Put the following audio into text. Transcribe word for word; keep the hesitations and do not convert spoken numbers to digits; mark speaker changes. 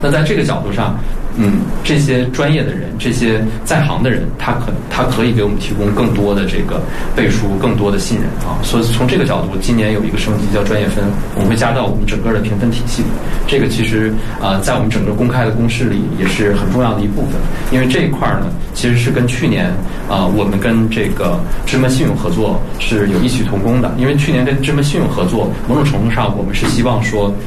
Speaker 1: 那在这个角度上，嗯，这些专业的人，这些在行的人，他可他可以给我们提供更多的这个背书，更多的信任啊。所以从这个角度，今年有一个升级叫专业分，我们会加到我们整个的评分体系里。这个其实啊、呃，在我们整个公开的公示里也是很重要的一部分，因为这一块呢，其实是跟去年啊、呃、我们跟这个芝麻信用合作是有异曲同工的。因为去年跟芝麻信用合作，某种程度上我们是希望说